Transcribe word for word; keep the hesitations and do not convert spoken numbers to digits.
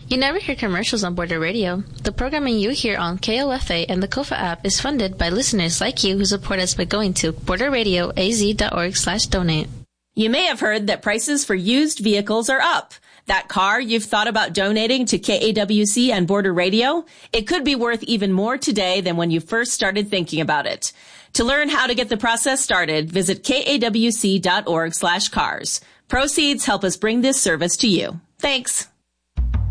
You never hear commercials on Border Radio. The programming you hear on K O F A and the Kofa app is funded by listeners like you who support us by going to borderradioaz.org slash donate. You may have heard that prices for used vehicles are up. That car you've thought about donating to K A W C and Border Radio, it could be worth even more today than when you first started thinking about it. To learn how to get the process started, visit kawc.org slash cars. Proceeds help us bring this service to you. Thanks.